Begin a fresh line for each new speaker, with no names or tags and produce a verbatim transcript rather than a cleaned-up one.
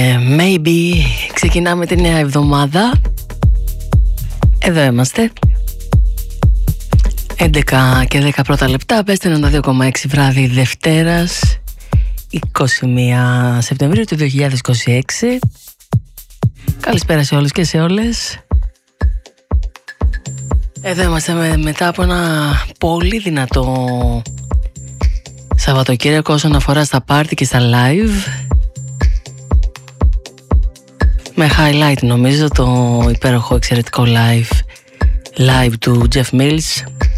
Maybe ξεκινάμε τη νέα εβδομάδα. Εδώ είμαστε έντεκα και δέκα πρώτα λεπτά. Πέστε ενενήντα δύο κόμμα έξι βράδυ Δευτέρας είκοσι μία Σεπτεμβρίου του δύο χιλιάδες είκοσι έξι. Καλησπέρα σε όλους και σε όλες. Εδώ είμαστε με, μετά από ένα πολύ δυνατό Σαββατοκύριακο όσον αφορά στα πάρτι και στα live, με highlight νομίζω το υπέροχο εξαιρετικό live live του Jeff Mills